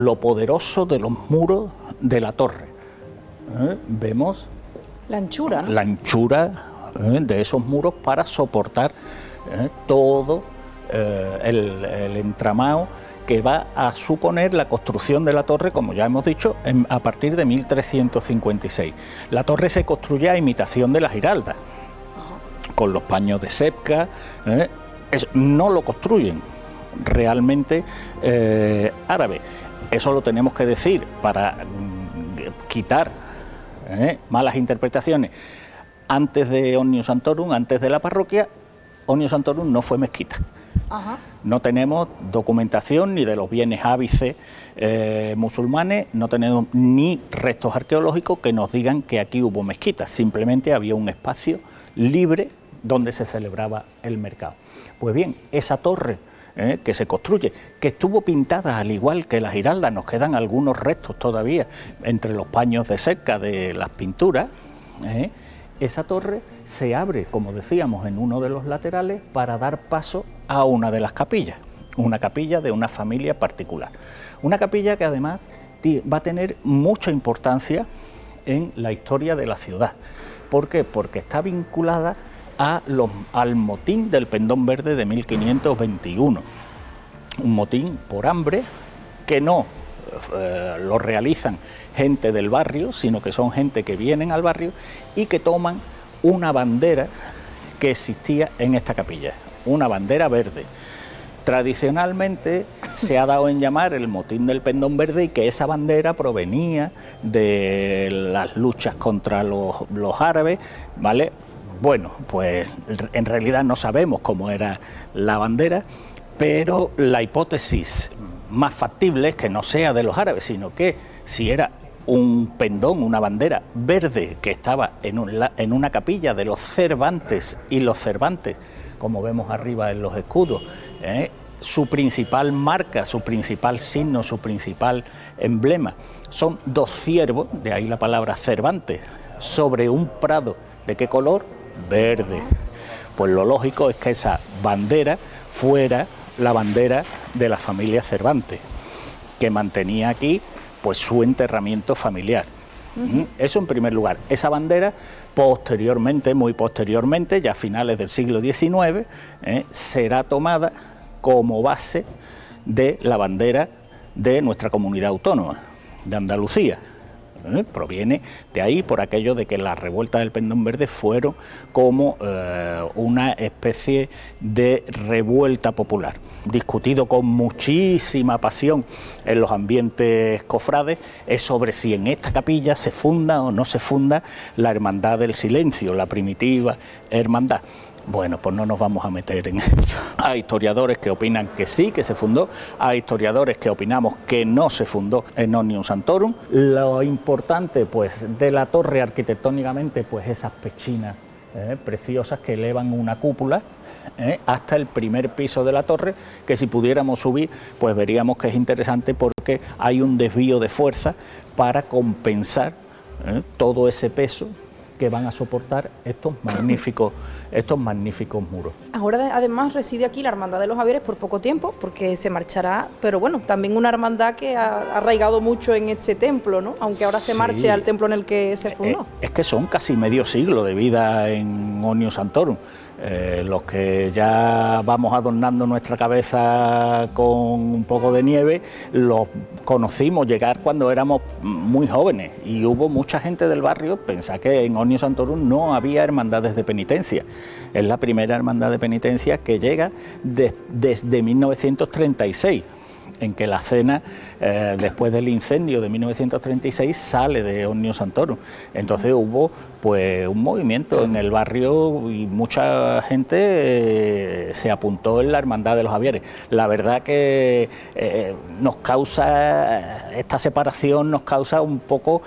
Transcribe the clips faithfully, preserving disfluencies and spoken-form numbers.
lo poderoso de los muros de la torre. ¿Eh? Vemos la anchura, ¿no? La anchura ¿eh? de esos muros para soportar ¿eh? todo eh, el, el entramado que va a suponer la construcción de la torre, como ya hemos dicho, en, a partir de mil trescientos cincuenta y seis. La torre se construye a imitación de la Giralda, uh-huh. con los paños de Sepka, ¿eh? es, no lo construyen realmente eh, árabe. Eso lo tenemos que decir para mm, quitar ¿eh? malas interpretaciones. Antes de Omnium Sanctorum, antes de la parroquia, Omnium Sanctorum no fue mezquita. Ajá. No tenemos documentación ni de los bienes ábices eh, musulmanes, no tenemos ni restos arqueológicos que nos digan que aquí hubo mezquita, simplemente había un espacio libre donde se celebraba el mercado. Pues bien, esa torre eh, que se construye, que estuvo pintada al igual que la Giralda, nos quedan algunos restos todavía entre los paños de cerca de las pinturas, eh, esa torre se abre, como decíamos, en uno de los laterales para dar paso a una de las capillas, una capilla de una familia particular. Una capilla que además va a tener mucha importancia en la historia de la ciudad. ¿Por qué? Porque está vinculada a los, al motín del Pendón Verde de mil quinientos veintiuno. Un motín por hambre que no Eh, lo realizan gente del barrio, sino que son gente que vienen al barrio y que toman una bandera que existía en esta capilla, una bandera verde. Tradicionalmente se ha dado en llamar el motín del Pendón Verde y que esa bandera provenía de las luchas contra los, los árabes, ¿vale? Bueno, pues en realidad no sabemos cómo era la bandera, pero la hipótesis más factible es que no sea de los árabes, sino que si era un pendón, una bandera verde que estaba en, un, en una capilla de los Cervantes, y los Cervantes, como vemos arriba en los escudos, ¿eh? su principal marca, su principal signo, su principal emblema, son dos ciervos, de ahí la palabra Cervantes, sobre un prado, ¿de qué color? Verde. Pues lo lógico es que esa bandera fuera la bandera de la familia Cervantes, que mantenía aquí pues su enterramiento familiar. Uh-huh. Eso en primer lugar. Esa bandera posteriormente, muy posteriormente, ya a finales del siglo diecinueve, eh, será tomada como base de la bandera de nuestra comunidad autónoma, de Andalucía. ¿Eh? Proviene de ahí por aquello de que las revueltas del Pendón Verde fueron como eh, una especie de revuelta popular, discutido con muchísima pasión en los ambientes cofrades, es sobre si en esta capilla se funda o no se funda la Hermandad del Silencio, la primitiva hermandad. Bueno, pues no nos vamos a meter en eso. Hay historiadores que opinan que sí, que se fundó, hay historiadores que opinamos que no se fundó en Omnium Sanctorum. Lo importante, pues, de la torre arquitectónicamente, pues esas pechinas eh, preciosas que elevan una cúpula eh, hasta el primer piso de la torre, que si pudiéramos subir, pues veríamos que es interesante porque hay un desvío de fuerza para compensar eh, todo ese peso que van a soportar estos magníficos, estos magníficos muros. Ahora además reside aquí la Hermandad de los Javieres por poco tiempo, porque se marchará, pero bueno, también una hermandad que ha arraigado mucho en este templo, ¿no? Aunque ahora sí. se marche al templo en el que se fundó. Es, es que son casi medio siglo de vida en Omnium Sanctorum. Eh, los que ya vamos adornando nuestra cabeza con un poco de nieve, los conocimos llegar cuando éramos muy jóvenes y hubo mucha gente del barrio, pensá que en Omnium Sanctorum no había hermandades de penitencia, es la primera hermandad de penitencia que llega de, desde mil novecientos treinta y seis, en que la cena, eh, después del incendio de mil novecientos treinta y seis, sale de Omnium Sanctorum. Entonces hubo pues un movimiento en el barrio y mucha gente eh, se apuntó en la Hermandad de los Javieres. La verdad que eh, nos causa, esta separación nos causa un poco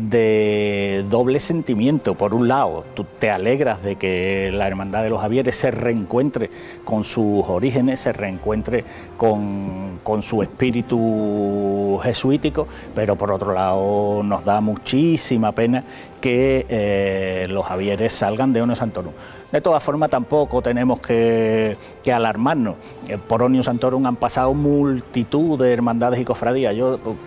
de doble sentimiento. Por un lado, tú te alegras de que la Hermandad de los Javieres se reencuentre con sus orígenes, se reencuentre con, con su espíritu jesuítico, pero por otro lado nos da muchísima pena que eh, los Javieres salgan de Omnium Sanctorum. De todas formas, tampoco tenemos que, que alarmarnos. Por Omnium Sanctorum han pasado multitud de hermandades y cofradías. Yo